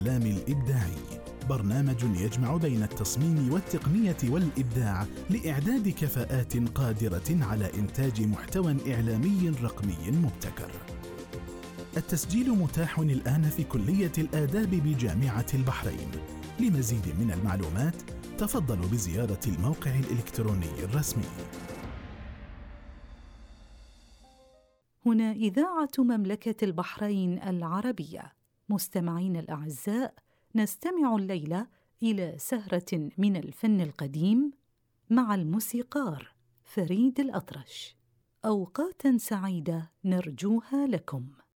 الإعلام الإبداعي، برنامج يجمع بين التصميم والتقنية والإبداع لإعداد كفاءات قادرة على إنتاج محتوى إعلامي رقمي مبتكر. التسجيل متاح الآن في كلية الآداب بجامعة البحرين. لمزيد من المعلومات تفضلوا بزيارة الموقع الإلكتروني الرسمي. هنا إذاعة مملكة البحرين العربية. مستمعين الأعزاء، نستمع الليلة إلى سهرة من الفن القديم مع الموسيقار فريد الأطرش. أوقاتاً سعيدة نرجوها لكم.